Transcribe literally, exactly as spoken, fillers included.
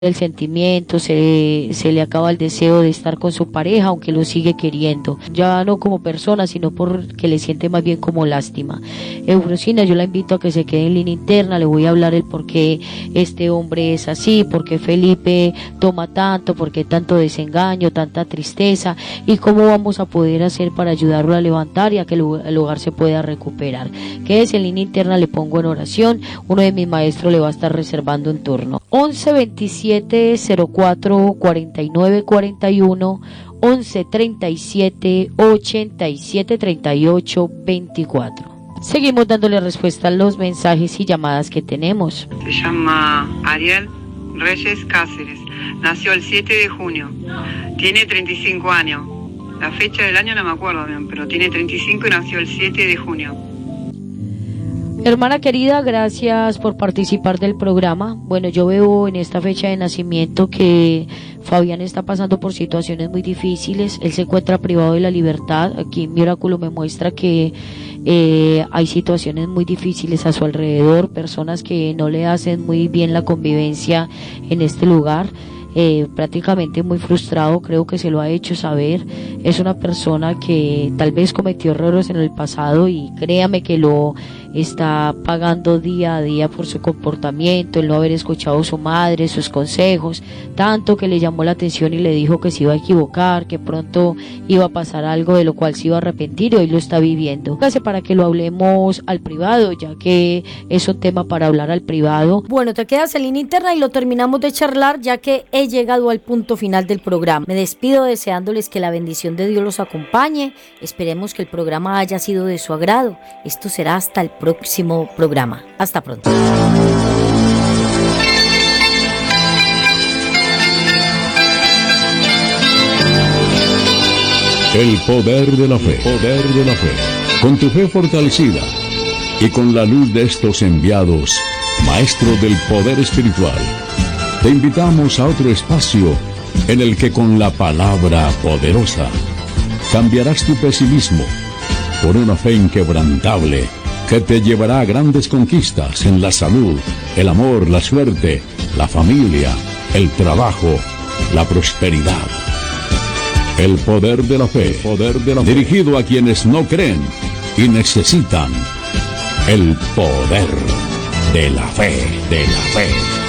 el sentimiento, se, se le acaba el deseo de estar con su pareja, aunque lo sigue queriendo, ya no como persona, sino porque le siente más bien como lástima. Eufrosina, yo la invito a que se quede en línea interna, le voy a hablar el por qué este hombre es así, por qué Felipe toma tanto, por qué tanto desengaño, tanta tristeza, y cómo vamos a poder hacer para ayudarlo a levantar y a que el hogar se pueda recuperar. Quédese en línea interna, le pongo en oración, uno de mis maestros le va a estar reservando un turno. once veintisiete cero cuatro cuarenta y nueve cuarenta y uno, once treinta y siete ochenta y siete treinta y ocho veinticuatro. Seguimos dándole respuesta a los mensajes y llamadas que tenemos. Se llama Ariel Reyes Cáceres, nació el siete de junio, tiene treinta y cinco años, la fecha del año no me acuerdo bien, pero tiene treinta y cinco y nació el siete de junio. Hermana querida, gracias por participar del programa. Bueno, yo veo en esta fecha de nacimiento que Fabián está pasando por situaciones muy difíciles. Él se encuentra privado de la libertad. Aquí mi oráculo me muestra que eh, hay situaciones muy difíciles a su alrededor, personas que no le hacen muy bien la convivencia en este lugar. Eh, prácticamente muy frustrado, creo que se lo ha hecho saber. Es una persona que tal vez cometió errores en el pasado y créame que lo está pagando día a día por su comportamiento, el no haber escuchado a su madre, sus consejos, tanto que le llamó la atención y le dijo que se iba a equivocar, que pronto iba a pasar algo de lo cual se iba a arrepentir, y hoy lo está viviendo. Gracias, para que lo hablemos al privado, ya que es un tema para hablar al privado. Bueno, te quedas en línea interna y lo terminamos de charlar, ya que he llegado al punto final del programa. Me despido deseándoles que la bendición de Dios los acompañe. Esperemos que el programa haya sido de su agrado. Esto será hasta el próximo programa. Hasta pronto. El poder de la fe, poder de la fe. Con tu fe fortalecida y con la luz de estos enviados, maestros del poder espiritual, te invitamos a otro espacio en el que con la palabra poderosa cambiarás tu pesimismo por una fe inquebrantable que te llevará a grandes conquistas en la salud, el amor, la suerte, la familia, el trabajo, la prosperidad. El poder de la fe, poder de la fe, dirigido a quienes no creen y necesitan el poder de la fe, de la fe.